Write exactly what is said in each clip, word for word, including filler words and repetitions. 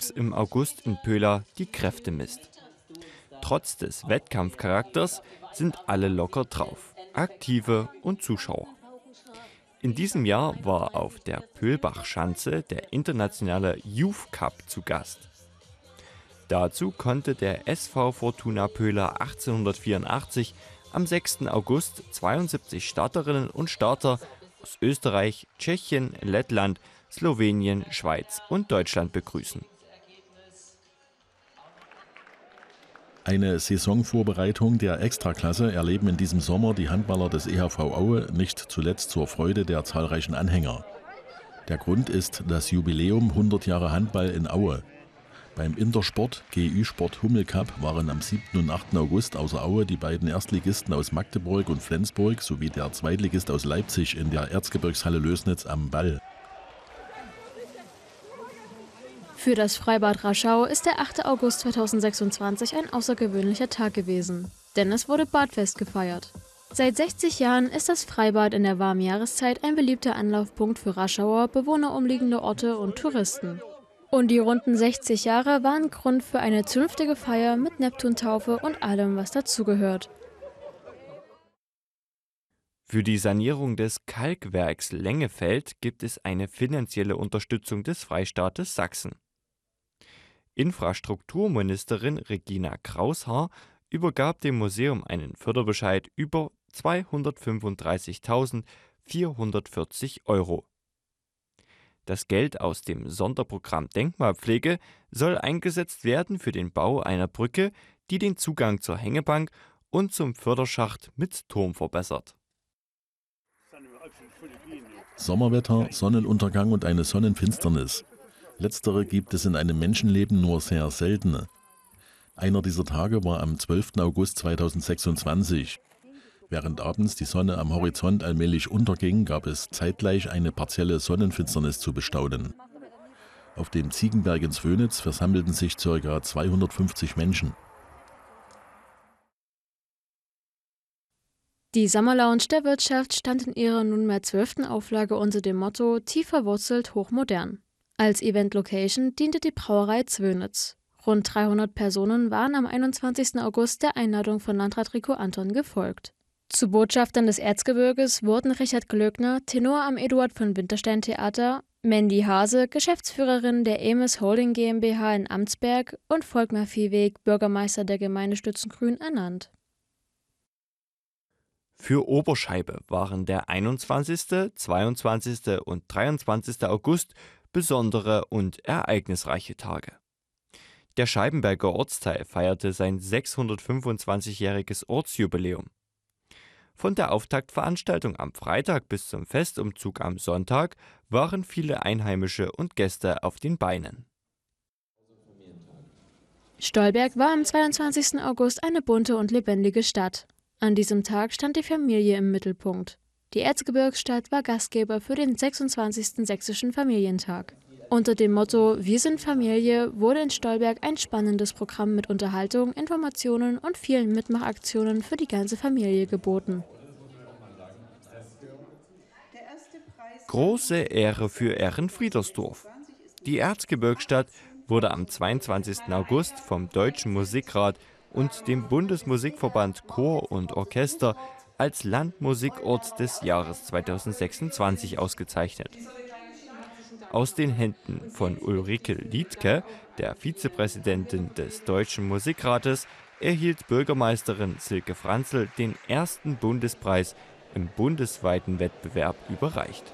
Max im August in Pöhla die Kräfte misst. Trotz des Wettkampfcharakters sind alle locker drauf, Aktive und Zuschauer. In diesem Jahr war auf der Pöhlbach-Schanze der internationale Youth Cup zu Gast. Dazu konnte der S V Fortuna Pöhla achtzehnhundertvierundachtzig am sechsten August zweiundsiebzig Starterinnen und Starter aus Österreich, Tschechien, Lettland, Slowenien, Schweiz und Deutschland begrüßen. Eine Saisonvorbereitung der Extraklasse erleben in diesem Sommer die Handballer des E H V Aue nicht zuletzt zur Freude der zahlreichen Anhänger. Der Grund ist das Jubiläum hundert Jahre Handball in Aue. Beim Intersport G Ü-Sport Hummel Cup waren am siebten und achten August außer Aue die beiden Erstligisten aus Magdeburg und Flensburg sowie der Zweitligist aus Leipzig in der Erzgebirgshalle Lößnitz am Ball. Für das Freibad Raschau ist der achte August zweitausendsechsundzwanzig ein außergewöhnlicher Tag gewesen, denn es wurde Badfest gefeiert. Seit sechzig Jahren ist das Freibad in der warmen Jahreszeit ein beliebter Anlaufpunkt für Raschauer, Bewohner umliegender Orte und Touristen. Und die runden sechzig Jahre waren Grund für eine zünftige Feier mit Neptuntaufe und allem, was dazugehört. Für die Sanierung des Kalkwerks Lengefeld gibt es eine finanzielle Unterstützung des Freistaates Sachsen. Infrastrukturministerin Regina Kraushaar übergab dem Museum einen Förderbescheid über zweihundertfünfunddreißigtausendvierhundertvierzig Euro. Das Geld aus dem Sonderprogramm Denkmalpflege soll eingesetzt werden für den Bau einer Brücke, die den Zugang zur Hängebank und zum Förderschacht mit Turm verbessert. Sommerwetter, Sonnenuntergang und eine Sonnenfinsternis. Letztere gibt es in einem Menschenleben nur sehr selten. Einer dieser Tage war am zwölften August zweitausendsechsundzwanzig. Während abends die Sonne am Horizont allmählich unterging, gab es zeitgleich eine partielle Sonnenfinsternis zu bestaunen. Auf dem Ziegenberg in Svönitz versammelten sich ca. zweihundertfünfzig Menschen. Die Sommerlounge der Wirtschaft stand in ihrer nunmehr zwölften Auflage unter dem Motto „Tief verwurzelt, hochmodern“. Als Event-Location diente die Brauerei Zwönitz. Rund dreihundert Personen waren am einundzwanzigsten August der Einladung von Landrat Rico Anton gefolgt. Zu Botschaftern des Erzgebirges wurden Richard Glöckner, Tenor am Eduard von Winterstein Theater, Mandy Hase, Geschäftsführerin der Emis Holding GmbH in Amtsberg und Volkmar Viehweg, Bürgermeister der Gemeinde Stützengrün, ernannt. Für Oberscheibe waren der einundzwanzigste, zweiundzwanzigste und dreiundzwanzigste August besondere und ereignisreiche Tage. Der Scheibenberger Ortsteil feierte sein sechshundertfünfundzwanzigjähriges Ortsjubiläum. Von der Auftaktveranstaltung am Freitag bis zum Festumzug am Sonntag waren viele Einheimische und Gäste auf den Beinen. Stolberg war am zweiundzwanzigsten August eine bunte und lebendige Stadt. An diesem Tag stand die Familie im Mittelpunkt. Die Erzgebirgsstadt war Gastgeber für den sechsundzwanzigsten Sächsischen Familientag. Unter dem Motto „Wir sind Familie“ wurde in Stolberg ein spannendes Programm mit Unterhaltung, Informationen und vielen Mitmachaktionen für die ganze Familie geboten. Große Ehre für Ehrenfriedersdorf. Die Erzgebirgsstadt wurde am zweiundzwanzigsten August vom Deutschen Musikrat und dem Bundesmusikverband Chor und Orchester als Landmusikort des Jahres zweitausendsechsundzwanzig ausgezeichnet. Aus den Händen von Ulrike Liedtke, der Vizepräsidentin des Deutschen Musikrates, erhielt Bürgermeisterin Silke Franzl den ersten Bundespreis im bundesweiten Wettbewerb überreicht.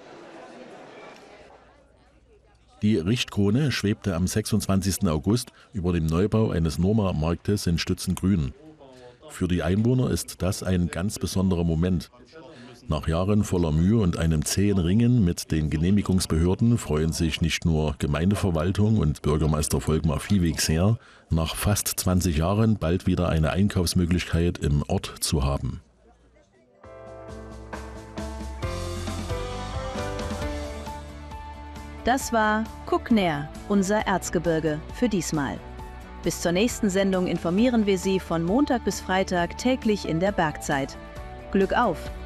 Die Richtkrone schwebte am sechsundzwanzigsten August über dem Neubau eines Norma-Marktes in Stützengrün. Für die Einwohner ist das ein ganz besonderer Moment. Nach Jahren voller Mühe und einem zähen Ringen mit den Genehmigungsbehörden freuen sich nicht nur Gemeindeverwaltung und Bürgermeister Volkmar Viehweg sehr, nach fast zwanzig Jahren bald wieder eine Einkaufsmöglichkeit im Ort zu haben. Das war Guck näher, unser Erzgebirge für diesmal. Bis zur nächsten Sendung informieren wir Sie von Montag bis Freitag täglich in der Bergzeit. Glück auf!